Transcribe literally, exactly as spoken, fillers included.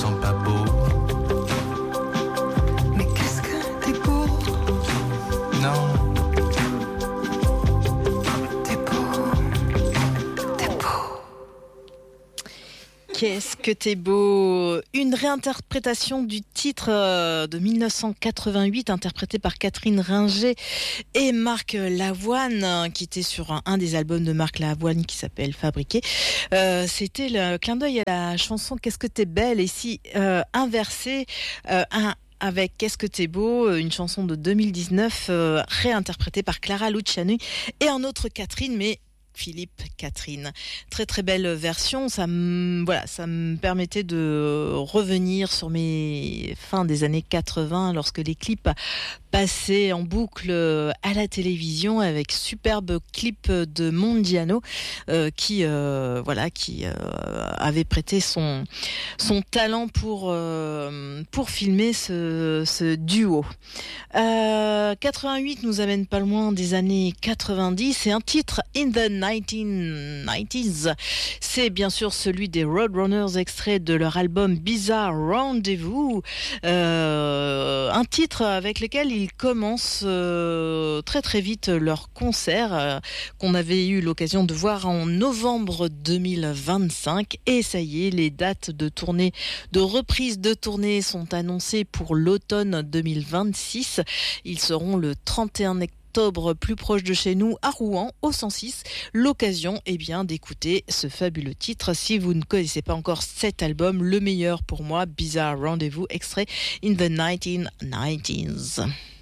sont pas beaux. Mais qu'est-ce que t'es beau, Non, t'es beau, t'es beau. Qu'est-ce que t'es beau! Une réinterprétation du titre euh, de dix-neuf cent quatre-vingt-huit, interprété par Catherine Ringer et Marc Lavoine, euh, qui était sur un, un des albums de Marc Lavoine qui s'appelle Fabriqué. Euh, c'était le clin d'œil à la chanson Qu'est-ce que t'es belle, et si euh, inversé, euh, un avec Qu'est-ce que t'es beau, une chanson de deux mille dix-neuf euh, réinterprétée par Clara Luciani et un autre Catherine, mais Philippe Catherine. Très très belle version. Ça me, voilà, ça me permettait de revenir sur mes fins des années quatre-vingts, lorsque les clips passaient en boucle à la télévision, avec superbe clip de Mondiano euh, qui euh, voilà qui euh, avait prêté son son talent pour euh, pour filmer ce, ce duo. Euh, quatre-vingt-huit nous amène pas loin des années quatre-vingt-dix, et un titre In the nineteen nineties, c'est bien sûr celui des Roadrunners, extrait de leur album Bizarre Rendezvous, euh, un titre avec lequel ils commencent euh, très très vite leur concert euh, qu'on avait eu l'occasion de voir en novembre deux mille vingt-cinq, et ça y est, les dates de tournée, de reprise de tournée sont annoncées pour l'automne deux mille vingt-six. Ils seront le trente et un octobre plus proche de chez nous, à Rouen, au cent six. L'occasion, eh bien, d'écouter ce fabuleux titre. Si vous ne connaissez pas encore cet album, le meilleur pour moi, Bizarre Rendezvous, extrait In the nineteen nineties.